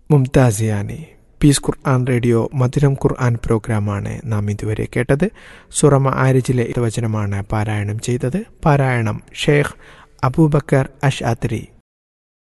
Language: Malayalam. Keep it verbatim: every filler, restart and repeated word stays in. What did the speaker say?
മുംതാസിയാനി. പീസ് ഖുർആൻ റേഡിയോ മധുരം ഖുർആൻ പ്രോഗ്രാമാണ് നാം ഇതുവരെ കേട്ടത്. സൂറ മആരിജിലെ വചനമാണ് പാരായണം ചെയ്തത്. പാരായണം ഷെയ്ഖ് അബൂബക്കർ അഷ്അത്രി.